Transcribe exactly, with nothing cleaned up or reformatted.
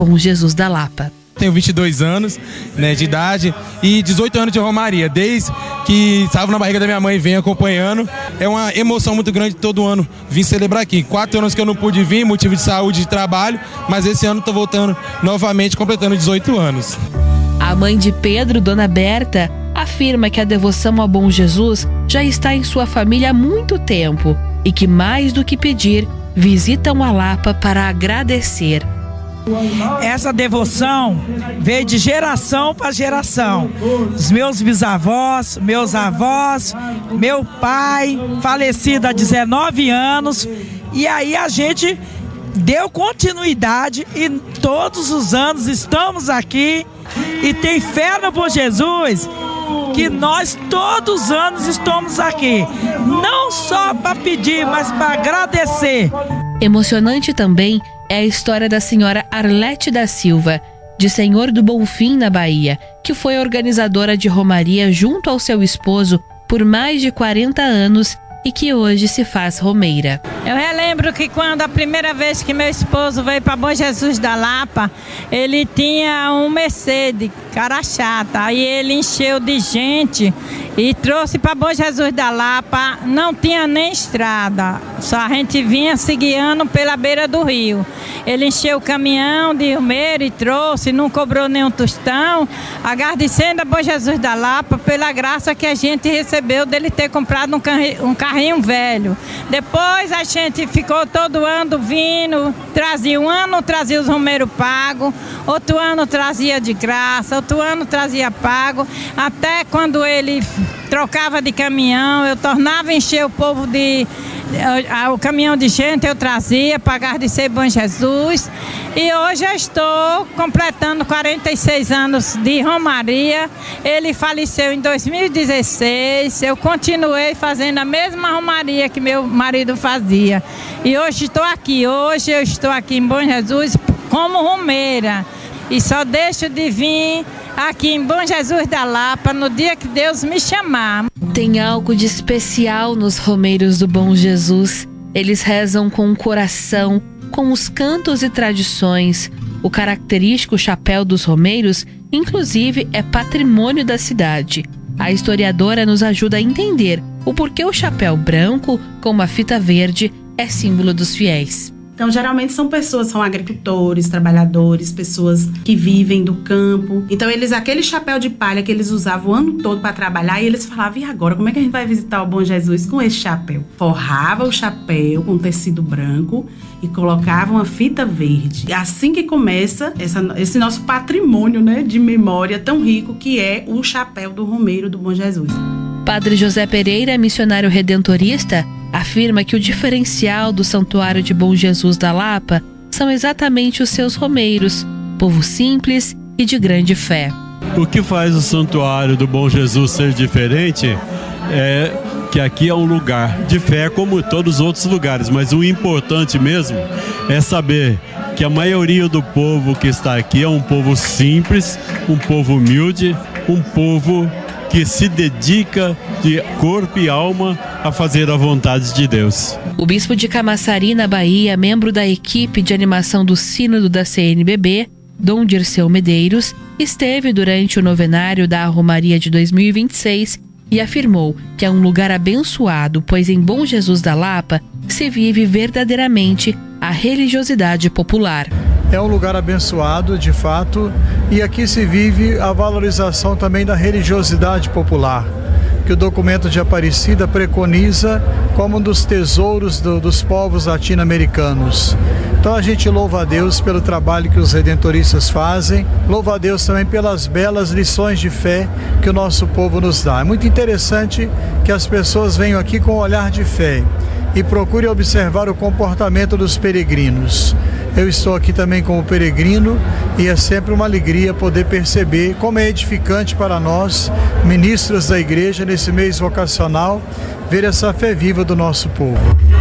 Bom Jesus da Lapa. Tenho vinte e dois anos, né, de idade e dezoito anos de romaria. Desde que estava na barriga da minha mãe, venho acompanhando. É uma emoção muito grande todo ano vir celebrar aqui. Quatro anos que eu não pude vir, motivo de saúde e de trabalho, mas esse ano estou voltando novamente, completando dezoito anos. A mãe de Pedro, Dona Berta, afirma que a devoção ao Bom Jesus já está em sua família há muito tempo e que, mais do que pedir, visitam a Lapa para agradecer. Essa devoção veio de geração para geração. Os meus bisavós, meus avós, meu pai, falecido há dezenove anos, e aí a gente deu continuidade e todos os anos estamos aqui e tem fé no Bom Jesus que nós todos os anos estamos aqui, não só para pedir, mas para agradecer. Emocionante também é a história da senhora Arlete da Silva, de Senhor do Bonfim, na Bahia, que foi organizadora de romaria junto ao seu esposo por mais de quarenta anos e que hoje se faz romeira. Eu relembro que quando a primeira vez que meu esposo veio para Bom Jesus da Lapa, ele tinha um Mercedes, cara chata, aí ele encheu de gente e trouxe para Bom Jesus da Lapa, não tinha nem estrada, só a gente vinha se guiando pela beira do rio. Ele encheu o caminhão de romeiro e trouxe, não cobrou nenhum tostão, agradecendo a Bom Jesus da Lapa pela graça que a gente recebeu dele ter comprado um carro, um carrinho velho. Depois a gente ficou todo ano vindo, trazia um ano, trazia os romeiros pagos, outro ano trazia de graça, outro ano trazia pago, até quando ele trocava de caminhão, eu tornava a encher o povo de... o caminhão de gente eu trazia para agradecer Bom Jesus. E hoje eu estou completando quarenta e seis anos de romaria. Ele faleceu em dois mil e dezesseis. Eu continuei fazendo a mesma romaria que meu marido fazia. E hoje estou aqui. Hoje eu estou aqui em Bom Jesus como romeira. E só deixo de vir aqui em Bom Jesus da Lapa no dia que Deus me chamar. Tem algo de especial nos romeiros do Bom Jesus. Eles rezam com o coração, com os cantos e tradições. O característico chapéu dos romeiros, inclusive, é patrimônio da cidade. A historiadora nos ajuda a entender o porquê o chapéu branco, com uma fita verde, é símbolo dos fiéis. Então, geralmente são pessoas, são agricultores, trabalhadores, pessoas que vivem do campo. Então, eles, aquele chapéu de palha que eles usavam o ano todo para trabalhar, e eles falavam, e agora, como é que a gente vai visitar o Bom Jesus com esse chapéu? Forrava o chapéu com tecido branco e colocava uma fita verde. E assim que começa essa, esse nosso patrimônio, né, de memória tão rico que é o chapéu do romeiro do Bom Jesus. Padre José Pereira, missionário redentorista, afirma que o diferencial do Santuário de Bom Jesus da Lapa são exatamente os seus romeiros, povo simples e de grande fé. O que faz o Santuário do Bom Jesus ser diferente é que aqui é um lugar de fé como todos os outros lugares, mas o importante mesmo é saber que a maioria do povo que está aqui é um povo simples, um povo humilde, um povo que se dedica de corpo e alma a fazer a vontade de Deus. O bispo de Camaçari, na Bahia, membro da equipe de animação do Sínodo da C N B B, Dom Dirceu Medeiros, esteve durante o novenário da Romaria de dois mil e vinte e seis e afirmou que é um lugar abençoado, pois em Bom Jesus da Lapa se vive verdadeiramente a religiosidade popular. É um lugar abençoado, de fato, e aqui se vive a valorização também da religiosidade popular, que o documento de Aparecida preconiza como um dos tesouros do, dos povos latino-americanos. Então a gente louva a Deus pelo trabalho que os redentoristas fazem, louva a Deus também pelas belas lições de fé que o nosso povo nos dá. É muito interessante que as pessoas venham aqui com um olhar de fé e procurem observar o comportamento dos peregrinos. Eu estou aqui também como peregrino e é sempre uma alegria poder perceber como é edificante para nós, ministros da igreja, nesse mês vocacional, ver essa fé viva do nosso povo.